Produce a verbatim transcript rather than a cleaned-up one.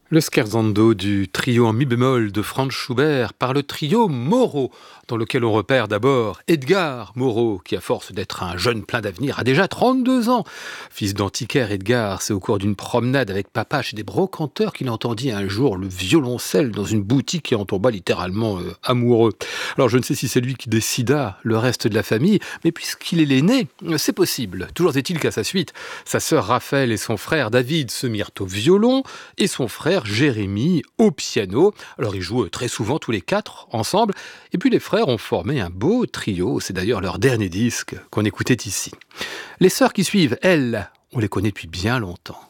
Le scherzando du trio en mi bémol de Franz Schubert par le trio Moreau, dans lequel on repère d'abord Edgar Moreau, qui à force d'être un jeune plein d'avenir a déjà trente-deux ans. Fils d'antiquaire, Edgar, c'est au cours d'une promenade avec papa chez des brocanteurs qu'il entendit un jour le violoncelle dans une boutique et en tomba littéralement euh, amoureux. Alors je ne sais si c'est lui qui décida le reste de la famille, mais puisqu'il est l'aîné, c'est possible. Toujours est-il qu'à sa suite, sa sœur Raphaël et son frère David se mirent au violon et son frère Jérémy au piano. Alors ils jouent très souvent tous les quatre ensemble. Et puis les frères ont formé un beau trio. C'est d'ailleurs leur dernier disque qu'on écoutait ici. Les sœurs qui suivent, elles, on les connaît depuis bien longtemps.